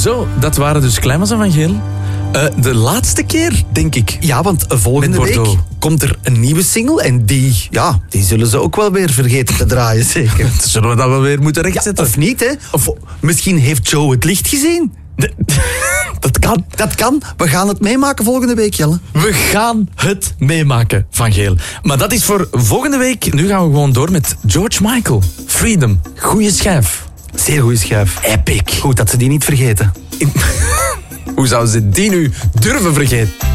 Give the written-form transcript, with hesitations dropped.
Zo, dat waren dus Clemens en Van Geel. De laatste keer, denk ik. Ja, want volgende Met week Bordeaux. komt er een nieuwe single en die zullen ze ook wel weer vergeten te draaien, zeker. Zullen we dat wel weer moeten rechtzetten? Of niet, hè? Of misschien heeft Joe het licht gezien. Dat kan. Dat kan. We gaan het meemaken volgende week, Jelle. We gaan het meemaken, Van Geel. Maar dat is voor volgende week. Nu gaan we gewoon door met George Michael. Freedom. Goeie schijf. Zeer goede schijf. Epic. Goed dat ze die niet vergeten. Hoe zouden ze die nu durven vergeten?